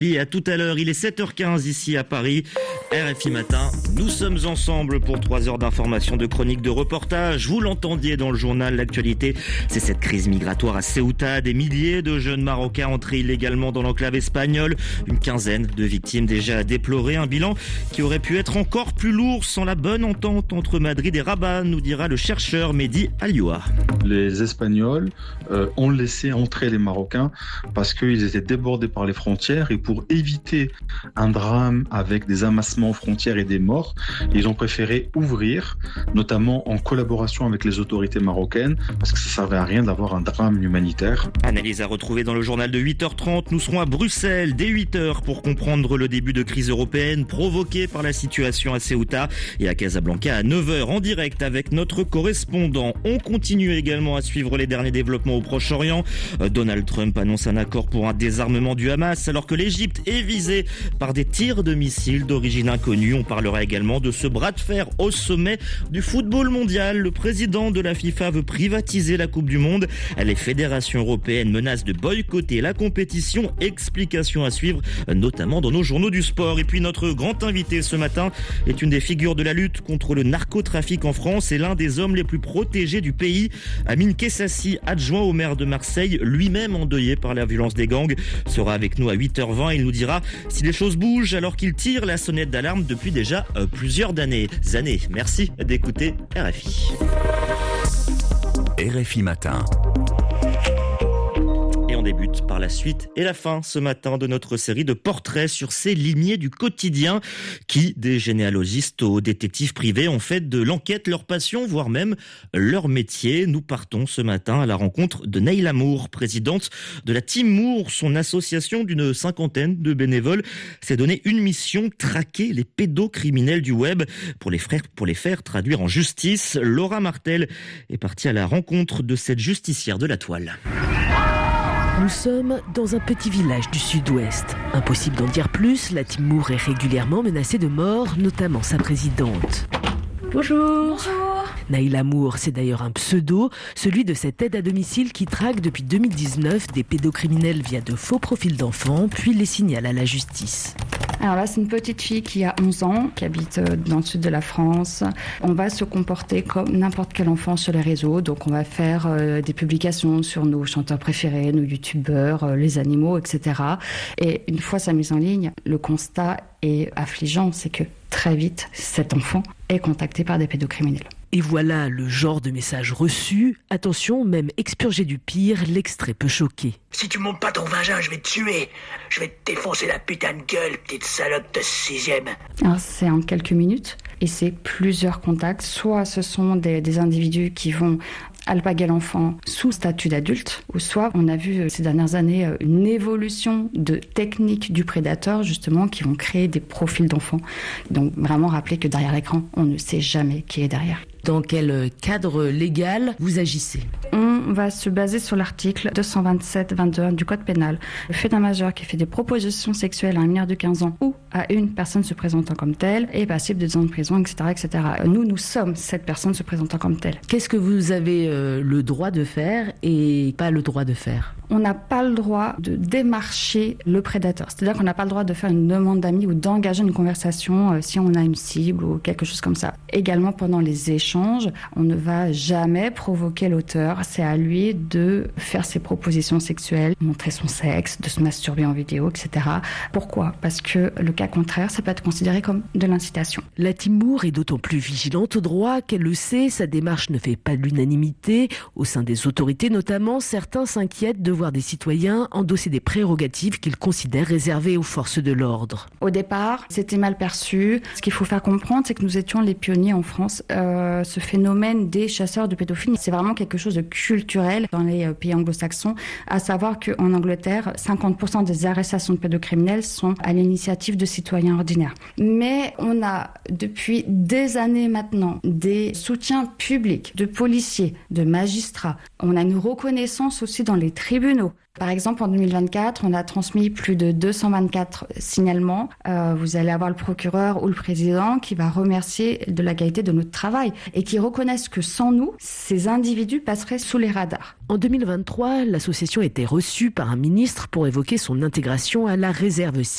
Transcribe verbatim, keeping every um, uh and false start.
Et à tout à l'heure, il est sept heures quinze ici à Paris. R F I Matin, nous sommes ensemble pour trois heures d'information, de chronique, de reportage. Vous l'entendiez dans le journal, l'actualité, c'est cette crise migratoire à Ceuta. Des milliers de jeunes Marocains entrés illégalement dans l'enclave espagnole. Une quinzaine de victimes déjà à déplorer. Un bilan qui aurait pu être encore plus lourd sans la bonne entente entre Madrid et Rabat, nous dira le chercheur Mehdi Alioua. Les Espagnols euh, ont laissé entrer les Marocains parce qu'ils étaient débordés par les frontières et pour Pour éviter un drame avec des amassements aux frontières et des morts, ils ont préféré ouvrir, notamment en collaboration avec les autorités marocaines, parce que ça ne servait à rien d'avoir un drame humanitaire. Analyse à retrouver dans le journal de huit heures trente. Nous serons à Bruxelles dès huit heures pour comprendre le début de crise européenne provoquée par la situation à Ceuta, et à Casablanca à neuf heures en direct avec notre correspondant. On continue également à suivre les derniers développements au Proche-Orient. Donald Trump annonce un accord pour un désarmement du Hamas alors que l'Égypte est visée par des tirs de missiles d'origine inconnue. On parlera également de ce bras de fer au sommet du football mondial. Le président de la FIFA veut privatiser la Coupe du Monde. Les fédérations européennes menacent de boycotter la compétition. Explication à suivre, notamment dans nos journaux du sport. Et puis notre grand invité ce matin est une des figures de la lutte contre le narcotrafic en France et l'un des hommes les plus protégés du pays. Amine Kessassi, adjoint au maire de Marseille, lui-même endeuillé par la violence des gangs, sera avec nous à huit heures vingt. Il nous dira si les choses bougent alors qu'il tire la sonnette d'alarme depuis déjà euh, plusieurs années. années. Merci d'écouter R F I. R F I Matin. Et on débute par la suite et la fin ce matin de notre série de portraits sur ces limiers du quotidien qui, des généalogistes aux détectives privés, ont fait de l'enquête leur passion, voire même leur métier. Nous partons ce matin à la rencontre de Neyla Moore, présidente de la Team Moore. Son association d'une cinquantaine de bénévoles s'est donné une mission: traquer les pédocriminels du web pour les, frères, pour les faire traduire en justice. Laura Martel est partie à la rencontre de cette justicière de la toile. Nous sommes dans un petit village du sud-ouest. Impossible d'en dire plus, la Team Moore est régulièrement menacée de mort, notamment sa présidente. Bonjour. Bonjour. Neyla Moore, c'est d'ailleurs un pseudo, celui de cette aide à domicile qui traque depuis deux mille dix-neuf des pédocriminels via de faux profils d'enfants, puis les signale à la justice. Alors là, c'est une petite fille qui a onze ans, qui habite dans le sud de la France. On va se comporter comme n'importe quel enfant sur les réseaux. Donc, on va faire euh, des publications sur nos chanteurs préférés, nos youtubeurs, euh, les animaux, et cetera. Et une fois sa mise en ligne, le constat est affligeant. C'est que très vite, cet enfant est contacté par des pédocriminels. Et voilà le genre de message reçu. Attention, même expurgé du pire, l'extrait peut choquer. Si tu montes pas ton vagin, je vais te tuer. Je vais te défoncer la putain de gueule, petite salope de sixième. Alors, c'est en quelques minutes et c'est plusieurs contacts. Soit ce sont des, des individus qui vont alpaguer l'enfant sous statut d'adulte, ou soit on a vu ces dernières années une évolution de techniques du prédateur justement qui vont créer des profils d'enfants. Donc vraiment rappeler que derrière l'écran, on ne sait jamais qui est derrière. Dans quel cadre légal vous agissez ? On va se baser sur l'article deux cent vingt-sept vingt-deux du Code pénal. Le fait d'un majeur qui fait des propositions sexuelles à un mineur de quinze ans ou à une personne se présentant comme telle est passible de deux ans de prison, et cetera, et cetera. Nous, nous sommes cette personne se présentant comme telle. Qu'est-ce que vous avez euh, le droit de faire et pas le droit de faire ? On n'a pas le droit de démarcher le prédateur. C'est-à-dire qu'on n'a pas le droit de faire une demande d'amis ou d'engager une conversation euh, si on a une cible ou quelque chose comme ça. Également, pendant les échanges, on ne va jamais provoquer l'auteur. C'est à lui de faire ses propositions sexuelles, montrer son sexe, de se masturber en vidéo, et cetera. Pourquoi ? Parce que le cas contraire, ça peut être considéré comme de l'incitation. La Team Moore est d'autant plus vigilante au droit qu'elle le sait, sa démarche ne fait pas l'unanimité. Au sein des autorités notamment, certains s'inquiètent de voir des citoyens endosser des prérogatives qu'ils considèrent réservées aux forces de l'ordre. Au départ, c'était mal perçu. Ce qu'il faut faire comprendre, c'est que nous étions les pionniers en France. Euh, ce phénomène des chasseurs de pédophiles, c'est vraiment quelque chose de culturel dans les pays anglo-saxons, à savoir qu'en Angleterre, cinquante pour cent des arrestations de pédocriminels sont à l'initiative de citoyens ordinaires. Mais on a depuis des années maintenant des soutiens publics de policiers, de magistrats. On a une reconnaissance aussi dans les tribunaux. Par exemple, en deux mille vingt-quatre, on a transmis plus de deux cent vingt-quatre signalements. Euh, vous allez avoir le procureur ou le président qui va remercier de la qualité de notre travail et qui reconnaissent que sans nous, ces individus passeraient sous les radars. En deux mille vingt-trois, l'association était reçue par un ministre pour évoquer son intégration à la réserve